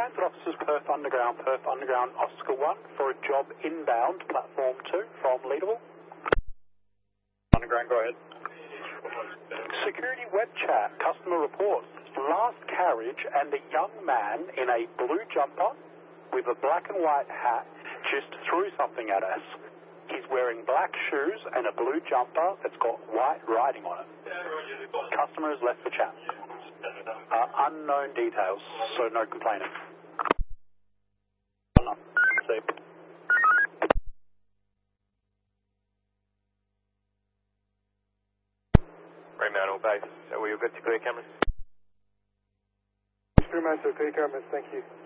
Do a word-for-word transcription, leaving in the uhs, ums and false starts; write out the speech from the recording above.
Transit officers Perth Underground, Perth Underground, Oscar one for a job inbound, platform two from Leadable. Underground, go ahead. Security web chat, customer reports, last carriage and a young man in a blue jumper with a black and white hat just threw something at us. He's wearing black shoes and a blue jumper that's got white writing on it. Customer has left the chat. Uh, unknown details, so no complaining. See. Fremantle base, so we all good to clear cameras? Fremantle, clear cameras, thank you.